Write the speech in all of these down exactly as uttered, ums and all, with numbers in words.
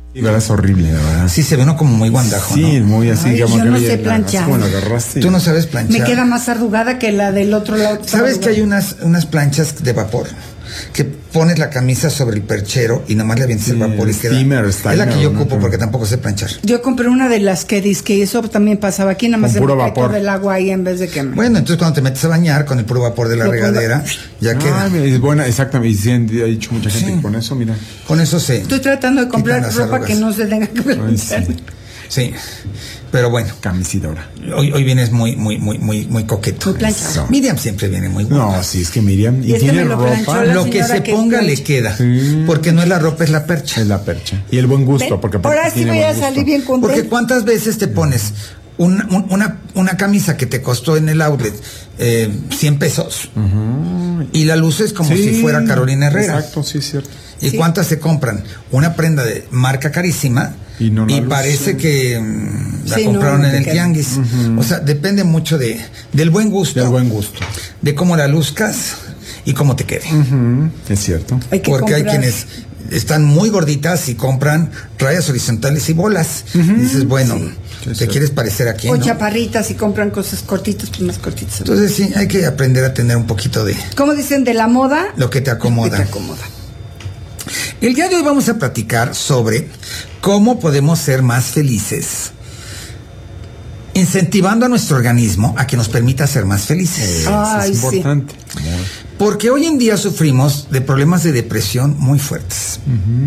Sí, verdad, es horrible, la verdad. Sí, se ve uno como muy guandajo, sí, ¿no? Sí, muy así. Ay, digamos, yo que no había- sé planchar. Así como lo agarraste. Tú no sabes planchar. Me queda más arrugada que la del otro lado. ¿Sabes que hay unas, unas planchas de vapor? Que pones la camisa sobre el perchero y nomás le avientas Sí, el vapor y queda. steamer, Es la que steamer, yo ¿no? ocupo Pero- porque tampoco sé planchar. Yo compré una de las que dice que eso también pasaba aquí, nada más Con se puro me cae vapor. todo el agua ahí en vez de quemar. Bueno, entonces cuando te metes a bañar con el puro vapor de la Lo pongo- regadera, ya Ah, queda. mira, es buena, exactamente. Y sí, han ha dicho mucha gente Sí. que con eso, mira. Con eso se. Estoy tratando de comprar quitan las ropa arrugas. que no se tenga que Ay, planchar. sí. Sí. Pero bueno, Camisidora. hoy, hoy vienes muy, muy, muy, muy, muy coqueto. Muy planchado. Eso. Miriam siempre viene muy guapa. No, sí, es que Miriam. Y, Y este tiene me lo planchó ropa. la Lo que señora se que ponga plancha. le queda. Sí. Porque no es la ropa, es la percha. Es la percha. Y el buen gusto, Ven, porque aparte ahora sí tiene voy a buen gusto. salir bien Porque contenta. cuántas veces te pones un- un- una, una camisa que te costó en el outlet eh, cien pesos y la luces como Sí, si fuera Carolina Herrera. Exacto, sí, es cierto. ¿Y Sí. cuántas se compran? Una prenda de marca carísima Y no la lucen. parece que mm, la Sí, compraron no, no en te el queda. tianguis. O sea, depende mucho de del buen gusto. Del buen gusto. De cómo la luzcas y cómo te quede. Ujú, es cierto. Hay que Porque hay comprar. quienes están muy gorditas y compran rayas horizontales y bolas. Y dices, bueno, Sí, ¿te sí. quieres parecer a quién? O no? chaparritas y compran cosas cortitas, pues más cortitas. Entonces sí, hay que aprender a tener un poquito de ¿Cómo dicen? De la moda. lo que te que acomoda. te acomoda. El día de hoy vamos a platicar sobre cómo podemos ser más felices, incentivando a nuestro organismo a que nos permita ser más felices. Ay, es sí. importante. Porque hoy en día sufrimos de problemas de depresión muy fuertes.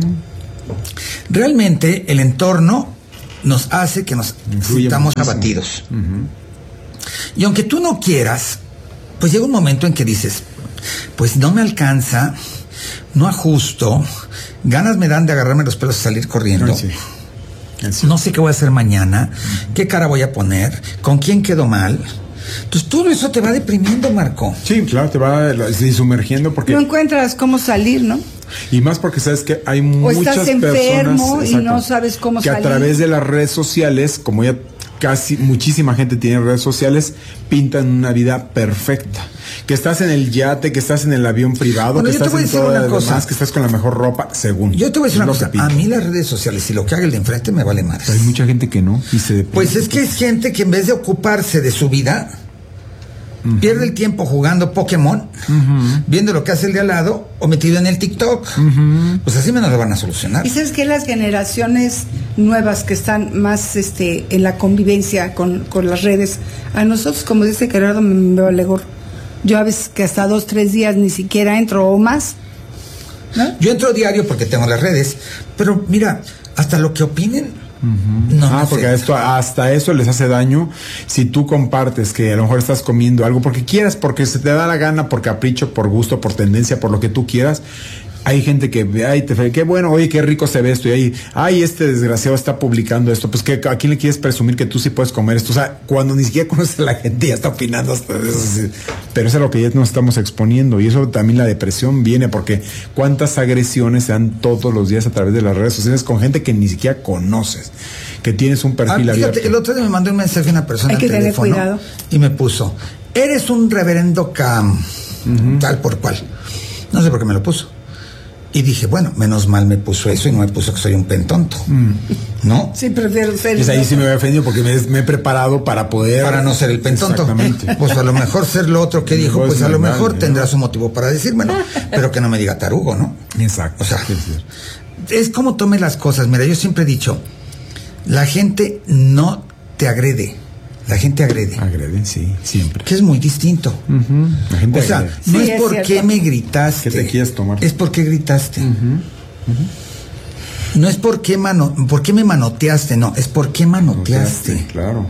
Realmente el entorno nos hace que nos Influye sintamos muchísimo. abatidos. Y aunque tú no quieras, pues llega un momento en que dices, pues no me alcanza, no ajusto, ganas me dan de agarrarme los pelos y salir corriendo. Ay, sí. Es cierto. No sé qué voy a hacer mañana, qué cara voy a poner, con quién quedo mal. Entonces todo eso te va deprimiendo, Marco. Sí, claro, te va sí, sumergiendo porque No encuentras cómo salir, ¿no? y más porque sabes que hay O muchas estás enfermo personas y no exacto, sabes cómo que salir. a través de las redes sociales, como ya casi muchísima gente tiene redes sociales, pintan una vida perfecta. Que estás en el yate, que estás en el avión privado, Bueno, que yo te estás voy a en decir todo una lo cosa. demás, que estás con la mejor ropa, según. Yo te voy a decir Es una lo que cosa, a pintan. mí las redes sociales y lo que haga el de enfrente me vale más. Pero hay mucha gente que no y se deprime. Pues es que es gente que en vez de ocuparse de su vida, uh-huh, pierde el tiempo jugando Pokémon, uh-huh, viendo lo que hace el de al lado o metido en el TikTok. Uh-huh. Pues así menos lo van a solucionar. Y sabes que las generaciones nuevas que están más este en la convivencia con, con las redes, a nosotros, como dice Gerardo, me, me vale gorro. Yo a veces que hasta dos, tres días ni siquiera entro o más, ¿no? Yo entro diario porque tengo las redes, pero mira, hasta lo que opinen, uh-huh, no. Ah, no porque sé. esto, hasta eso les hace daño si tú compartes que a lo mejor estás comiendo algo porque quieras, porque se te da la gana, por capricho, por gusto, por tendencia, por lo que tú quieras. Hay gente que ve, ay, te fe, qué bueno, oye, qué rico se ve esto, y ahí, ay, este desgraciado está publicando esto, pues que a quién le quieres presumir que tú sí puedes comer esto, o sea, cuando ni siquiera conoces a la gente ya está opinando hasta de eso, sí. Pero eso es lo que ya nos estamos exponiendo, y eso también la depresión viene, porque cuántas agresiones se dan todos los días a través de las redes sociales con gente que ni siquiera conoces, que tienes un perfil Ah, fíjate, abierto. el otro día me mandó un mensaje una persona Hay al que tener teléfono cuidado. y me puso, eres un reverendo cam, uh-huh, tal por cual. No sé por qué me lo puso. Y dije, bueno, menos mal me puso eso y no me puso que soy un pentonto. Mm. ¿No? Sí, prefiero ser. Pues ahí sí me había ofendido porque me, me he preparado para poder... Para no ser el pentonto. Exactamente. Pues a lo mejor ser lo otro que Mejor dijo, pues es a lo normal, mejor ¿no? tendrá su motivo para decírmelo, pero que no me diga tarugo, ¿no? Exacto. O sea, Sí, sí. es como tome las cosas. Mira, yo siempre he dicho, la gente no te agrede, la gente agrede. Agreden, sí, siempre. Que es muy distinto. Uh-huh. La gente O sea, agrede. no Sí, es es por cierto. qué me gritaste. ¿Qué te quieres tomar? Es porque gritaste. Uh-huh. Uh-huh. No es por qué, mano, por qué me manoteaste, no, es por qué manoteaste. Sí, claro.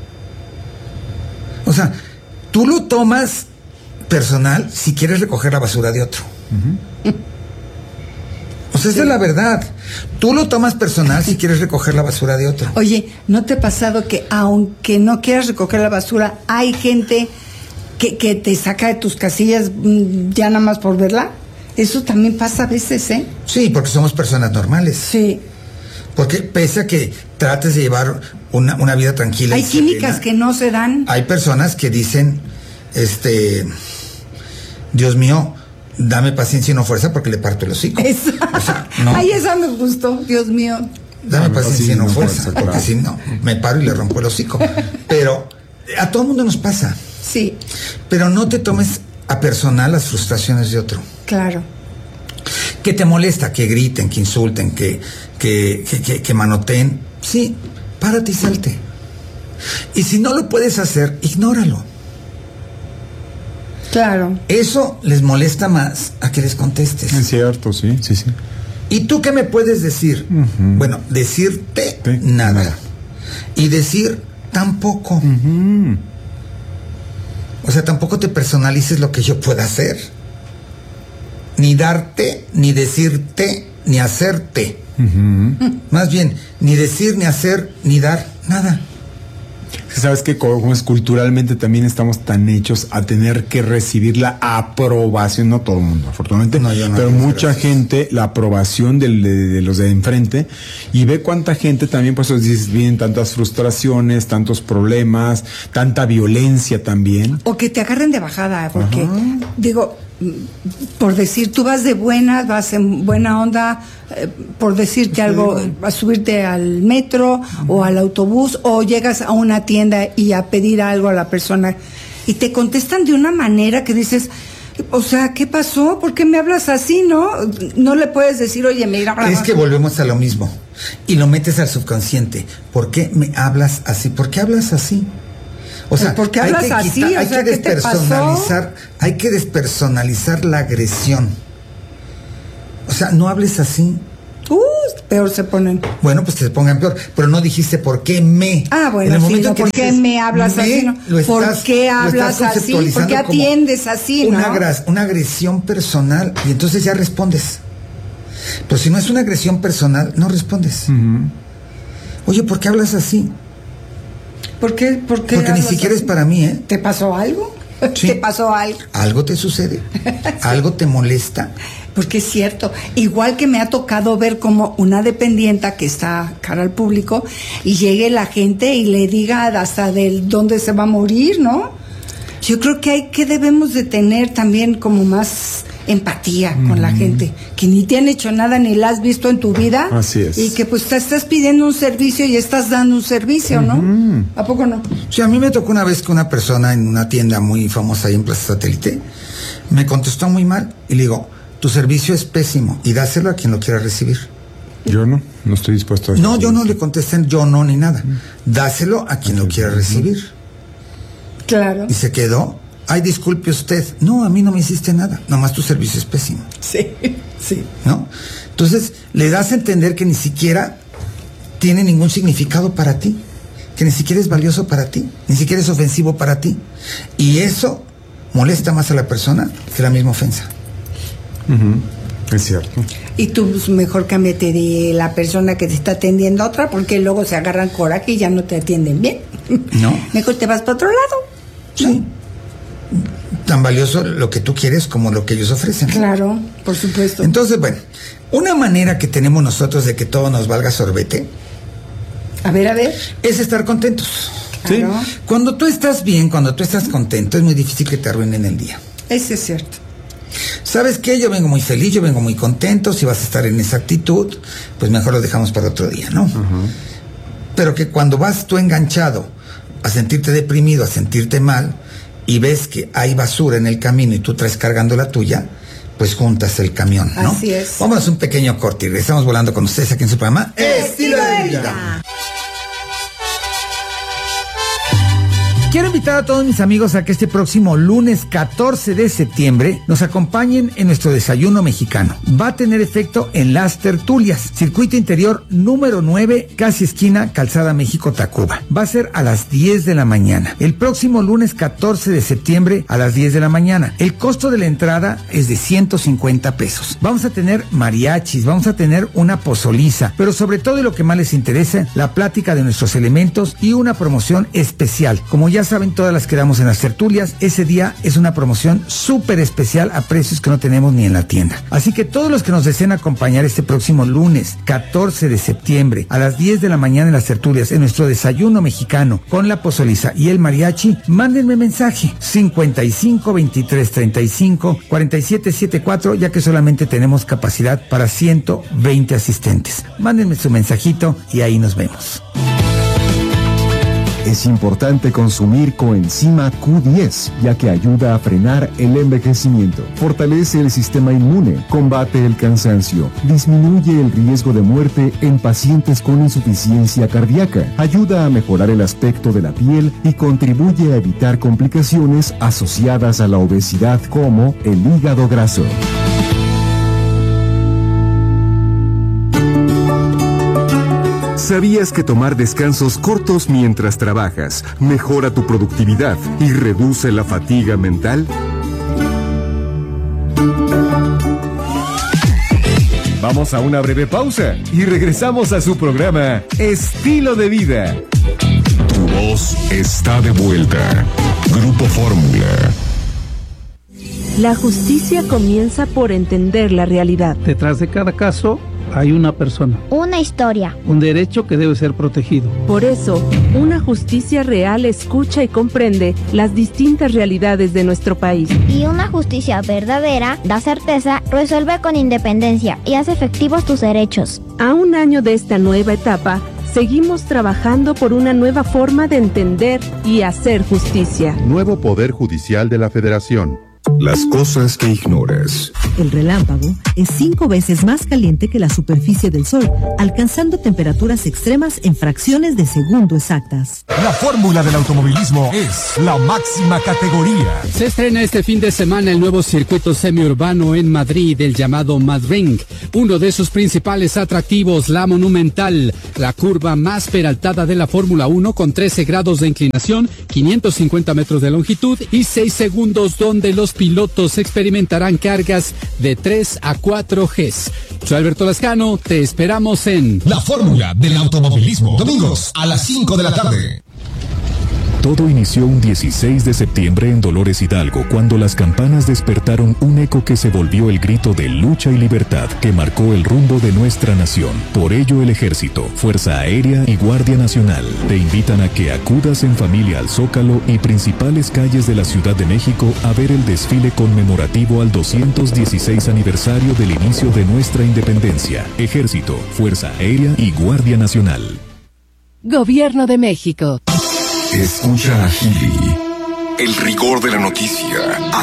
O sea, tú lo tomas personal si quieres recoger la basura de otro. Uh-huh. O sea, esa es la verdad. Tú lo tomas personal si quieres recoger la basura de otro. Oye, ¿no te ha pasado que aunque no quieras recoger la basura, hay gente que, que te saca de tus casillas mm, ya nada más por verla? Eso también pasa a veces, ¿eh? Sí, porque somos personas normales. Sí. Porque pese a que trates de llevar una, una vida tranquila. Hay y químicas serena, que no se dan. hay personas que dicen, este, Dios mío, dame paciencia y no fuerza porque le parto el hocico. Esa. O sea, no. Ay, esa me gustó, Dios mío. Dame no, paciencia y no fuerza, fuerza, porque claro. si no, me paro y le rompo el hocico. Pero a todo mundo nos pasa. Sí, Pero no te tomes a personal las frustraciones de otro. claro. Que te molesta, que griten, que insulten, que, que, que, que, que manoteen. Sí, párate y salte. Y si no lo puedes hacer, ignóralo. Claro. Eso les molesta más a que les contestes. Es cierto, sí, sí, sí. ¿Y tú qué me puedes decir? Ujú. Bueno, decirte Sí, nada. nada. Y decir tampoco. Ujú. O sea, tampoco te personalices lo que yo pueda hacer. Ni darte, ni decirte, ni hacerte. Ujú. Más bien, ni decir, ni hacer, ni dar, nada. Sabes que como es culturalmente también estamos tan hechos a tener que recibir la aprobación, no todo el mundo, afortunadamente, No, yo no, pero gracias. mucha gente, la aprobación del- de, de los de enfrente, y ve cuánta gente también, pues dices, vienen tantas frustraciones, tantos problemas, tanta violencia también. O que te agarren de bajada, porque, digo, mm, por decir, tú vas de buenas, vas en buena onda, eh, por decirte algo, vas a subirte al metro o al autobús, o llegas a una tienda y a pedir algo a la persona, y te contestan de una manera que dices, o sea, ¿qué pasó? ¿Por qué me hablas así, no? No le puedes decir, oye, mira... Es que volvemos a lo mismo. Y lo metes al subconsciente. ¿Por qué me hablas así? ¿Por qué hablas así? O sea, ¿Por qué hay hablas que así? quitar- O hay sea, que ¿qué te pasó? despersonalizar, hay que despersonalizar la agresión. O sea, no hables así. Uh, peor se ponen. Bueno, pues te pongan peor, pero no dijiste por qué me. Ah, bueno, En el sí, momento no, en que ¿por qué dices me hablas me, así? No? lo ¿Por estás- qué lo hablas estás así? ¿Por qué conceptualizando como atiendes así, Una, no? agras- una agresión personal, y entonces ya respondes. Pero si no es una agresión personal, no respondes. Oye, ¿por qué hablas así? ¿Por qué? ¿Por qué Porque ni hablas siquiera así? es para mí, ¿eh? ¿Te pasó algo? Sí. ¿Te pasó algo? Algo te sucede, algo te molesta. Porque es cierto, igual que me ha tocado ver como una dependienta que está cara al público y llegue la gente y le diga hasta del dónde se va a morir, ¿no? Yo creo que hay que debemos de tener también como más empatía con la gente, que ni te han hecho nada ni la has visto en tu vida. Así es. Y que pues te estás pidiendo un servicio y estás dando un servicio, ¿no? ¿A poco no? Sí, a mí me tocó una vez que una persona en una tienda muy famosa ahí en Plaza Satélite me contestó muy mal y le digo, tu servicio es pésimo y dáselo a quien lo quiera recibir. Yo no, no estoy dispuesto a eso. No, yo no le contesté yo no ni nada. Dáselo a quien lo quiera recibir. Claro. Y se quedó. Ay, disculpe usted. No, a mí no me hiciste nada. Nomás tu servicio es pésimo. Sí, sí. ¿No? Entonces, le das a entender que ni siquiera tiene ningún significado para ti. Que ni siquiera es valioso para ti. Ni siquiera es ofensivo para ti. Y eso molesta más a la persona que la misma ofensa. Es cierto. Y tú pues, mejor cámbiate de la persona que te está atendiendo a otra, porque luego se agarran coraje y ya no te atienden bien. No. Mejor te vas para otro lado. Sí. Tan valioso lo que tú quieres como lo que ellos ofrecen. Claro, por supuesto. Entonces, bueno, una manera que tenemos nosotros de que todo nos valga sorbete A ver, a ver. es estar contentos. Sí. Claro. Cuando tú estás bien, cuando tú estás contento, es muy difícil que te arruinen el día. Ese es cierto. ¿Sabes qué? Yo vengo muy feliz, yo vengo muy contento. Si vas a estar en esa actitud, pues mejor lo dejamos para otro día, ¿no? Pero que cuando vas tú enganchado a sentirte deprimido, a sentirte mal, y ves que hay basura en el camino y tú traes cargando la tuya, pues juntas el camión, ¿no? Así es. Vámonos a un pequeño corte y regresamos volando con ustedes aquí en su programa Estilo de Vida. Quiero invitar a todos mis amigos a que este próximo lunes catorce de septiembre nos acompañen en nuestro desayuno mexicano. Va a tener efecto en Las Tertulias, circuito interior número nueve, casi esquina Calzada México-Tacuba. Va a ser a las diez de la mañana. El próximo lunes catorce de septiembre a las diez de la mañana. El costo de la entrada es de ciento cincuenta pesos. Vamos a tener mariachis, vamos a tener una pozoliza, pero sobre todo y lo que más les interesa, la plática de nuestros elementos y una promoción especial. Como ya saben, todas las que damos en las tertulias, ese día es una promoción súper especial a precios que no tenemos ni en la tienda. Así que todos los que nos deseen acompañar este próximo lunes, catorce de septiembre, a las diez de la mañana en las tertulias, en nuestro desayuno mexicano, con la pozoliza y el mariachi, mándenme mensaje, cincuenta y cinco, veintitrés, treinta y cinco, cuarenta y siete setenta y cuatro, ya que solamente tenemos capacidad para ciento veinte asistentes. Mándenme su mensajito y ahí nos vemos. Es importante consumir coenzima Q diez, ya que ayuda a frenar el envejecimiento, fortalece el sistema inmune, combate el cansancio, disminuye el riesgo de muerte en pacientes con insuficiencia cardíaca, ayuda a mejorar el aspecto de la piel y contribuye a evitar complicaciones asociadas a la obesidad como el hígado graso. ¿Sabías que tomar descansos cortos mientras trabajas mejora tu productividad y reduce la fatiga mental? Vamos a una breve pausa y regresamos a su programa Estilo de Vida. Tu voz está de vuelta. Grupo Fórmula. La justicia comienza por entender la realidad. Detrás de cada caso hay una persona. Una historia. Un derecho que debe ser protegido. Por eso, una justicia real escucha y comprende las distintas realidades de nuestro país. Y una justicia verdadera da certeza, resuelve con independencia y hace efectivos tus derechos. A un año de esta nueva etapa, seguimos trabajando por una nueva forma de entender y hacer justicia. Nuevo Poder Judicial de la Federación. Las cosas que ignoras. El relámpago es cinco veces más caliente que la superficie del Sol, alcanzando temperaturas extremas en fracciones de segundo exactas. La fórmula del automovilismo es la máxima categoría. Se estrena este fin de semana el nuevo circuito semiurbano en Madrid, el llamado Madring. Uno de sus principales atractivos, la Monumental, la curva más peraltada de la Fórmula uno con trece grados de inclinación, quinientos cincuenta metros de longitud y seis segundos donde los pilotos experimentarán cargas de tres a cuatro Gs. Soy Alberto Lascano, te esperamos en La Fórmula del Automovilismo, domingos a las cinco de la tarde. Todo inició un dieciséis de septiembre en Dolores Hidalgo, cuando las campanas despertaron un eco que se volvió el grito de lucha y libertad que marcó el rumbo de nuestra nación. Por ello, el Ejército, Fuerza Aérea y Guardia Nacional te invitan a que acudas en familia al Zócalo y principales calles de la Ciudad de México a ver el desfile conmemorativo al doscientos dieciséis aniversario del inicio de nuestra independencia. Ejército, Fuerza Aérea y Guardia Nacional. Gobierno de México. Escucha a Gili. El rigor de la noticia a